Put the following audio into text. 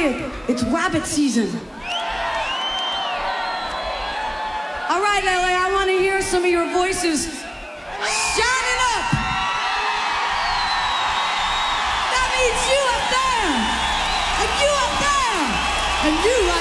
it. It's rabbit season. All right, LA, I want to hear some of your voices shouting up. That means you up there, and you up there, and you right